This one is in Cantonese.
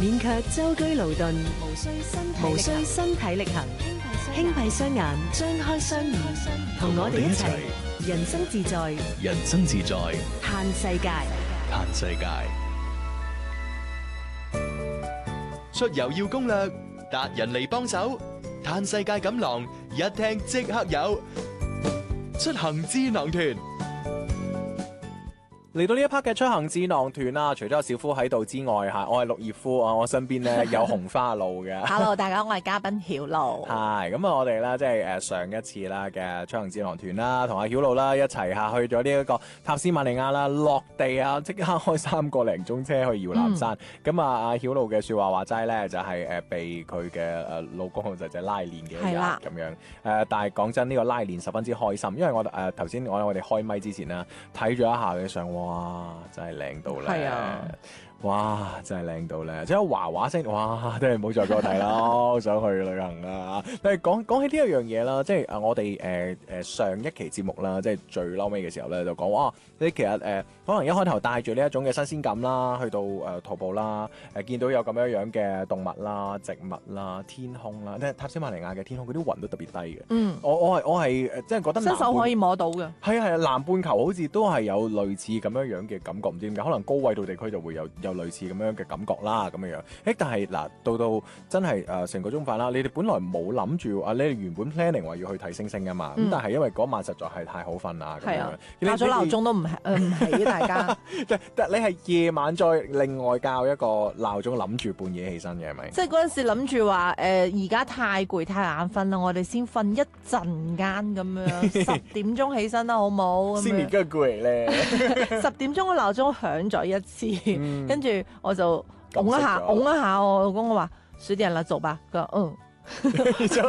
免卻舟車勞頓，無需身體力行，輕閉雙眼，張開雙耳，同我哋一齊人生自在， 人生自在， 嘆世界。 嘆世界。出遊要攻略，達人嚟幫手，嘆世界錦囊，一聽即刻有。出行智囊團。 嚟到呢一 part 嘅出行智囊團啊，除咗有小夫喺度之外嚇，我係綠葉夫啊，我身邊咧有紅花路嘅。 Hello， 大家好，我係嘉賓曉露。 係咁啊，我哋咧即係上一次啦嘅出行智囊團啦，同阿曉露啦一齊下去咗呢一個塔斯馬尼亞啦，落地啊，即刻開3個零鐘車去搖籃山。咁啊，阿曉露嘅説話齋咧，就係被佢嘅老公就拉練嘅一日咁樣。但係講真，呢個拉練十分之開心，因為我頭先我哋開咪之前啦，睇咗一下嘅相。哇！真係靚到咧，係啊！哇！真係靚到咧，即係嘩嘩聲，哇！真係唔好再俾我睇啦，好想去旅行啦！但係講起呢一樣嘢啦，即係我哋上一期節目啦，即係最嬲尾嘅時候咧，就講哇！你其實可能一開頭帶住呢一種嘅新鮮感啦，去到徒步啦，見到有咁樣嘅動物啦、植物啦、天空啦，即係塔斯馬尼亞嘅天空，嗰啲雲都特別低嘅。嗯，我係即係覺得伸手可以摸到嘅。係啊，南半球好似都係有類似咁樣嘅感覺，唔知點解，可能高緯度地區就會有類似咁樣嘅感覺啦，咁樣。但係嗱，到真係成個鐘飯啦，你哋本來冇諗住你哋原本 planning 話要去睇星星㗎嘛，咁但係因為嗰晚實在係太好瞓啦，咁樣校咗鬧鐘都唔起大家。 但你係夜晚再另外校一個鬧鐘，諗住半夜起身嘅係咪？ 即係嗰陣時諗住話而家太攰太眼瞓啦，我哋先瞓一陣間咁樣，10點鐘起身啦，好冇？ 先年嘅攰咧 ，10點鐘個鬧鐘響咗一次，跟住我就拱一下，我老公我話10點啦，走吧，佢話